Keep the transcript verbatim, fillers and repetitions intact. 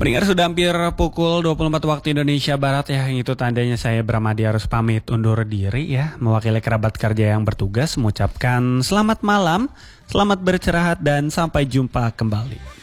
Pendengar, sudah hampir pukul dua puluh empat waktu Indonesia Barat ya. Itu tandanya saya Bramadi harus pamit undur diri ya. Mewakili kerabat kerja yang bertugas mengucapkan selamat malam, selamat beristirahat dan sampai jumpa kembali.